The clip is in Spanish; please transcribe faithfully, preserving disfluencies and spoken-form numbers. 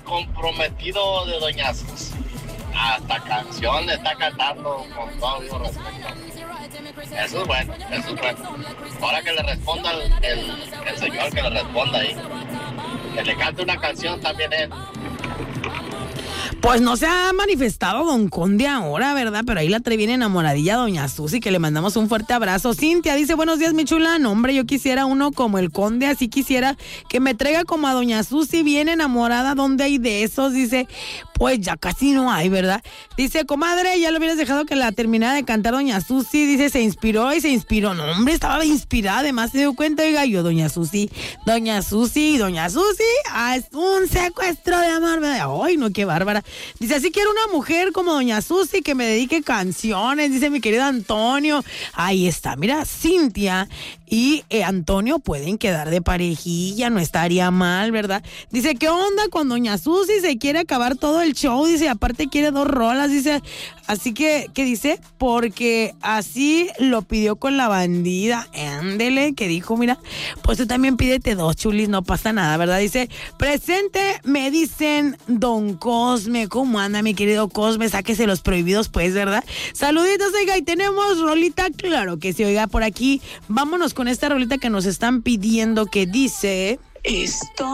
comprometido de Doña Susi. Hasta canción le está cantando con todo el respeto. Eso es bueno, eso es bueno. Ahora que le responda el, el, el señor, que le responda ahí. Que le cante una canción también él. Pues no se ha manifestado Don Conde ahora, ¿verdad? Pero ahí la trae bien enamoradilla Doña Susi, que le mandamos un fuerte abrazo. Cintia dice, buenos días, mi chula. No, hombre, yo quisiera uno como el Conde, así quisiera que me traiga como a Doña Susi, bien enamorada. ¿Dónde hay de esos? Dice, pues ya casi no hay, ¿verdad? Dice, comadre, ya lo hubieras dejado que la terminara de cantar Doña Susi. Dice, se inspiró y se inspiró. No, hombre, estaba inspirada, además se dio cuenta, oiga, yo, Doña Susi, Doña Susi, Doña Susi, ah, es un secuestro de amor, ¿verdad? Ay, no, qué bárbara. Dice, así quiero una mujer como Doña Susi que me dedique canciones, dice mi querido Antonio. Ahí está, mira, Cintia y eh, Antonio pueden quedar de parejilla, no estaría mal, ¿verdad? Dice, ¿qué onda con Doña Susi? Se quiere acabar todo el show, dice, aparte quiere dos rolas, dice, así que, ¿qué dice? Porque así lo pidió con la bandida, ándele, que dijo, mira, pues tú también pídete dos, chulis, no pasa nada, ¿verdad? Dice, presente, me dicen Don Cosme, ¿cómo anda mi querido Cosme? Sáquese los prohibidos, pues, ¿verdad? Saluditos, oiga, y tenemos rolita, claro que sí, oiga, por aquí, vámonos con esta rolita que nos están pidiendo, que dice... Esto